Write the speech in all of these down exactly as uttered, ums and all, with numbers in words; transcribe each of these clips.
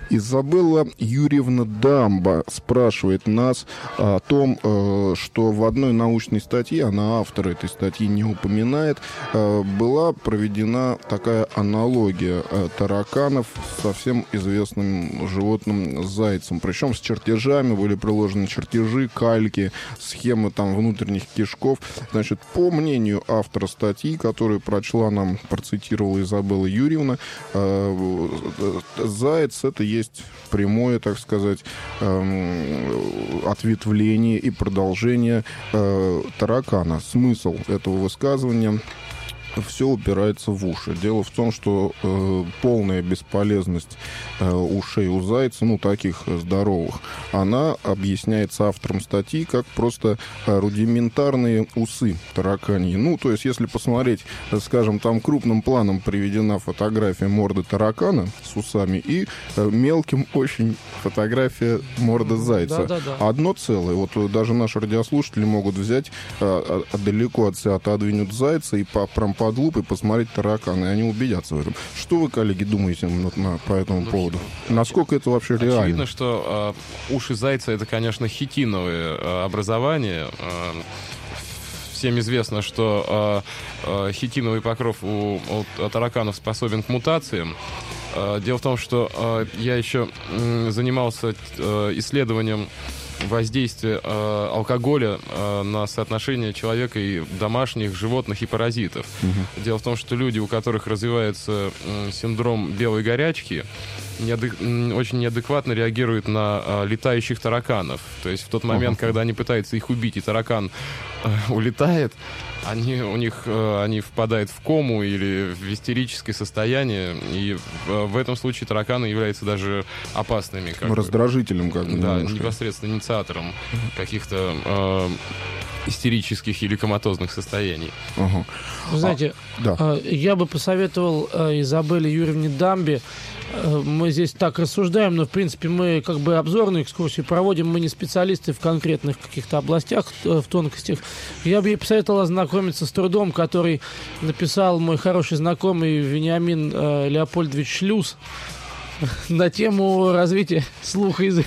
Изабелла Юрьевна Дамба спрашивает нас о том, что в одной научной статье, она автор этой статьи не упоминает, была проведена такая аналогия тараканов со всем известным животным зайцем. Причем с чертежами были приложены чертежи, кальки, схемы там внутренних кишков. Значит, по мнению автора статьи, которую прочла нам, процитировала Изабелла Юрьевна, заяц — это есть прямое, так сказать, ответвление и продолжение таракана. Смысл этого высказывания: все упирается в уши. Дело в том, что э, полная бесполезность э, ушей у зайца, ну, таких здоровых, она объясняется автором статьи как просто э, рудиментарные усы тараканьи. Ну, то есть, если посмотреть, скажем, там крупным планом приведена фотография морды таракана с усами и э, мелким очень фотография морды зайца. Да, да, да. Одно целое. Вот даже наши радиослушатели могут взять, э, далеко от себя отодвинуть зайца и по, прям под лупой посмотреть тараканы, и они убедятся в этом. Что вы, коллеги, думаете на, на, по этому ну, поводу? Насколько это вообще реально? Очевидно, что э, уши зайца — это, конечно, хитиновые э, образования. Э, всем известно, что э, э, хитиновый покров у, у тараканов способен к мутациям. Э, дело в том, что э, я еще э, занимался э, исследованием воздействие э, алкоголя э, на соотношение человека и домашних животных и паразитов. Угу. Дело в том, что люди, у которых развивается э, синдром белой горячки, неадек... очень неадекватно реагируют на э, летающих тараканов. То есть в тот момент, угу. когда они пытаются их убить, и таракан э, улетает, они, у них, э, они впадают в кому или в истерическое состояние, и э, в этом случае тараканы являются даже опасными. Как раздражителем, как бы. Да, немножко. Непосредственно инициатором каких-то э, истерических или коматозных состояний. Ага. Вы знаете, а, да. э, я бы посоветовал э, Изабелле Юрьевне Дамбе. э, Мы здесь так рассуждаем, но, в принципе, мы как бы обзорную экскурсию проводим. Мы не специалисты в конкретных каких-то областях, в тонкостях. Я бы ей посоветовал ознакомиться с трудом, который написал мой хороший знакомый Вениамин э, Леопольдович Шлюз на тему развития слуха и,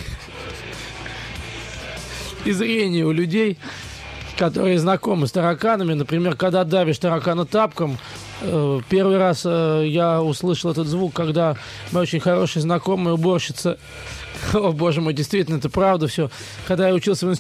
и зрения у людей, которые знакомы с тараканами. Например, когда давишь таракана тапком, э, первый раз э, я услышал этот звук, когда моя очень хорошая знакомая уборщица, о боже мой, действительно, это правда все, когда я учился в институте,